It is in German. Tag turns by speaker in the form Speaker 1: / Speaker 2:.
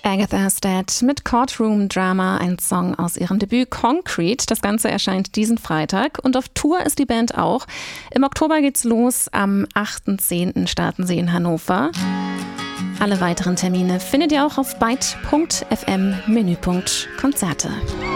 Speaker 1: Agatha Stead mit Courtroom Drama, ein Song aus ihrem Debüt Concrete. Das Ganze erscheint diesen Freitag und auf Tour ist die Band auch. Im Oktober geht's los, am 8.10. starten sie in Hannover. Alle weiteren Termine findet ihr auch auf byte.fm Menüpunkt Konzerte.